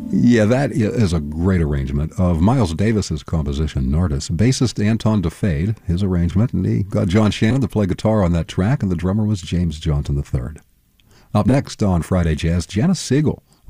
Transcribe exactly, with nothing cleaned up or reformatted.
Yeah, that is a great arrangement of Miles Davis's composition, Nordis. Bassist Anton DeFade, his arrangement, and he got John Shannon to play guitar on that track, and the drummer was James Johnson the third. Up next on Friday Jazz, Janice Siegel